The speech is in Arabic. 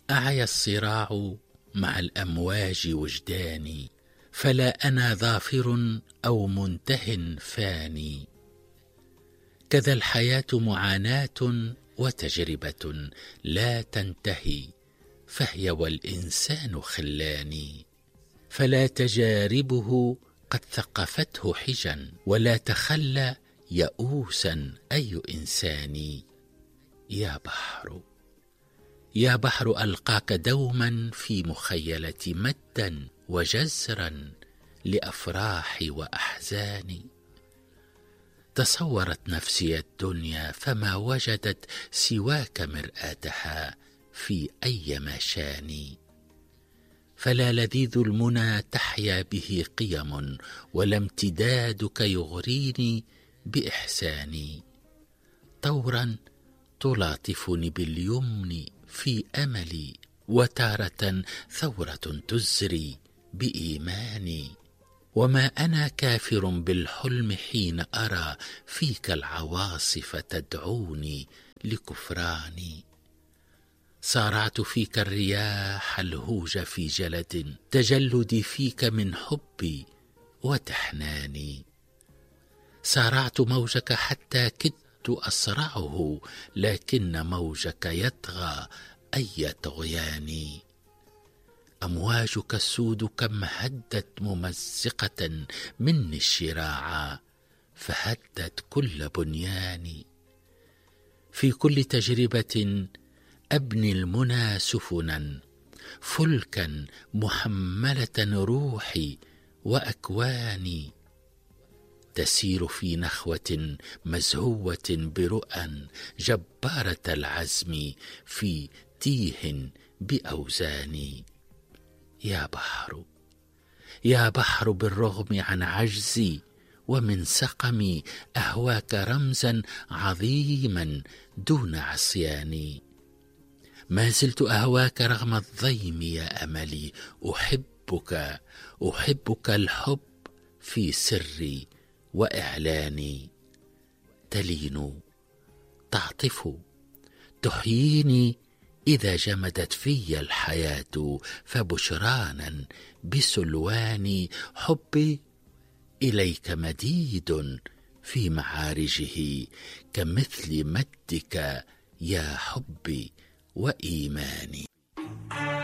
أعيا الصراع مع الأمواج وجداني، فلا أنا ظافر أو منته فاني. كذا الحياة معاناة وتجربة لا تنتهي، فهي والإنسان خلاني. فلا تجاربه قد ثقفته حجا، ولا تخلى يئوسا أي إنسان. يا بحر يا بحر ألقاك دوما في مخيلتي، مدا وجزرا لأفراحي وأحزاني. تصورت نفسي الدنيا فما وجدت سواك مرآتها في أي مشاني. فلا لذيذ المنى تحيا به قيم، ولا امتدادك يغريني بإحساني. طورا تلاطفني باليمن في أملي، وتارة ثورة تزري بإيماني. وما أنا كافر بالحلم حين أرى فيك العواصف تدعوني لكفراني. صارعت فيك الرياح الهوج في جلد، تجلدي فيك من حبي وتحناني. صارعت موجك حتى كدت أصرعه، لكن موجك يطغى أي طغيان. أمواجك السود كم هدت ممزقة مني الشراع، فهدت كل بنياني. في كل تجربة أبني المنى سفنا، فلكا محملة روحي وأكواني. تسير في نخوة مزهوة برؤى جبارة العزم في تيه بأوزاني. يا بحر يا بحر بالرغم عن عجزي ومن سقمي، أهواك رمزا عظيما دون عصياني. ما زلت أهواك رغم الضيم يا أملي، أحبك الحب في سري وإعلاني. تلين تعطف تحييني إذا جمدت في الحياة، فبشرانا بسلواني. حبي إليك مديد في معارجه، كمثل مدك يا حبي وإيماني.